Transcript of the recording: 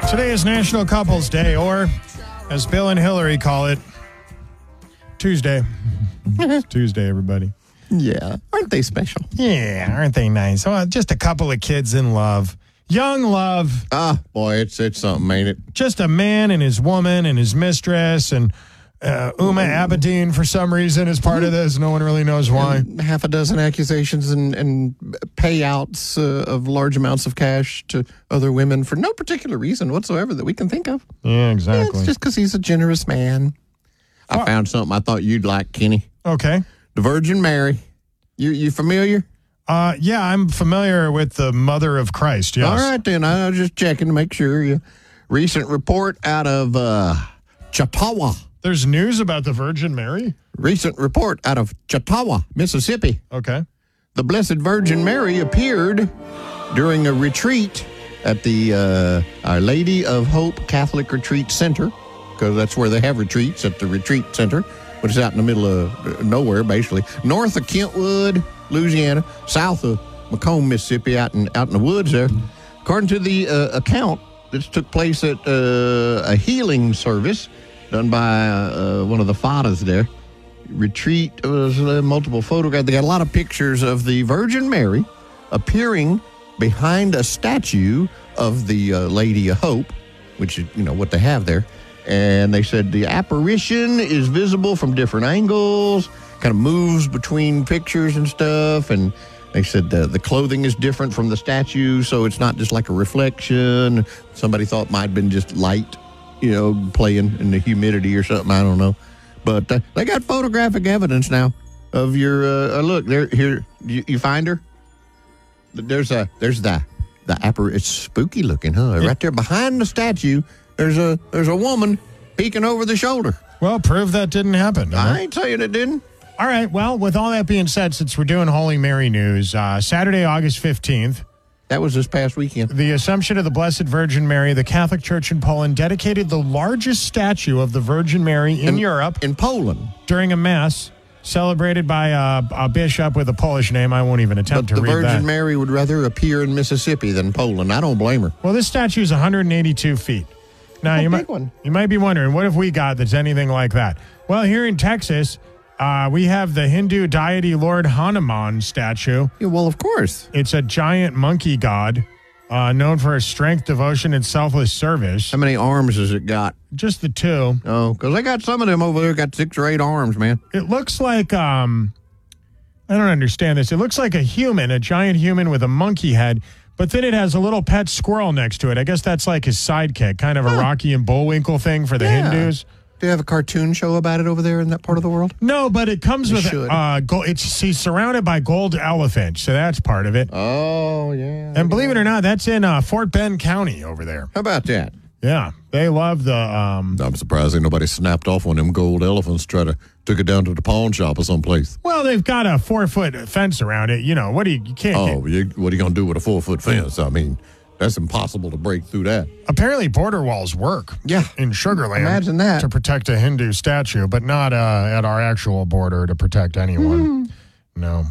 Today is National Couples Day, or as Bill and Hillary call it, Tuesday. It's Tuesday, everybody. Yeah. Aren't they special? Yeah, aren't they nice? Oh, just a couple of kids in love. Young love. Ah, boy, it's something, ain't it? Just a man and his woman and his mistress, and Uma Abedin, for some reason, is part of this. No one really knows why. And half a dozen accusations and payouts of large amounts of cash to other women for no particular reason whatsoever that we can think of. Yeah, exactly. It's just because he's a generous man. I found something I thought you'd like, Kenny. Okay. The Virgin Mary. You familiar? Yeah, I'm familiar with the Mother of Christ, yes. All right, then. I was just checking to make sure. Recent report out of Chautauqua. There's news about the Virgin Mary? Recent report out of Chautauqua, Mississippi. Okay. The Blessed Virgin Mary appeared during a retreat at the Our Lady of Hope Catholic Retreat Center, because that's where they have retreats, at the retreat center, which is out in the middle of nowhere, basically. North of Kentwood, Louisiana, south of Macomb, Mississippi, out in the woods there. According to the account, this took place at a healing service done by one of the fathers there. Retreat was multiple photographs. They got a lot of pictures of the Virgin Mary appearing behind a statue of the Lady of Hope, which is, what they have there. And they said the apparition is visible from different angles, kind of moves between pictures and stuff. And they said the clothing is different from the statue, so it's not just like a reflection. Somebody thought it might have been just light, playing in the humidity or something. I don't know. But they got photographic evidence now of your look. There, here, you find her? There's the apparition. It's spooky looking, huh? Yeah. Right there behind the statue. There's a woman peeking over the shoulder. Well, prove that didn't happen. I ain't saying it didn't. All right. Well, with all that being said, since we're doing Holy Mary news, Saturday, August 15th. That was this past weekend. The Assumption of the Blessed Virgin Mary, the Catholic Church in Poland dedicated the largest statue of the Virgin Mary in Europe. In Poland. During a mass celebrated by a bishop with a Polish name. I won't even attempt to read that. But the Virgin Mary would rather appear in Mississippi than Poland. I don't blame her. Well, this statue is 182 feet. Now, you might be wondering, what have we got that's anything like that? Well, here in Texas, we have the Hindu deity Lord Hanuman statue. Yeah, well, of course. It's a giant monkey god known for his strength, devotion, and selfless service. How many arms has it got? Just the 2. Oh, because they got some of them over there got 6 or 8 arms, man. It looks like, I don't understand this. It looks like a giant human with a monkey head. But then it has a little pet squirrel next to it. I guess that's like his sidekick, kind of a Rocky and Bullwinkle thing for the Hindus. Do you have a cartoon show about it over there in that part of the world? No, but it comes with he's surrounded by gold elephants, so that's part of it. Oh, yeah. And believe it or not, that's in Fort Bend County over there. How about that? Yeah, they love the... I'm surprised ain't nobody snapped off one of them gold elephants, took it down to the pawn shop or someplace. Well, they've got a 4-foot fence around it. You can't... what are you going to do with a 4-foot fence? I mean, that's impossible to break through that. Apparently, border walls work. Yeah. In Sugar Land. Imagine that. To protect a Hindu statue, but not at our actual border to protect anyone. No.